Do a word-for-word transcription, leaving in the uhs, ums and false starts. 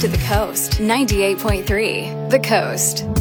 To the Coast, ninety-eight point three. The Coast.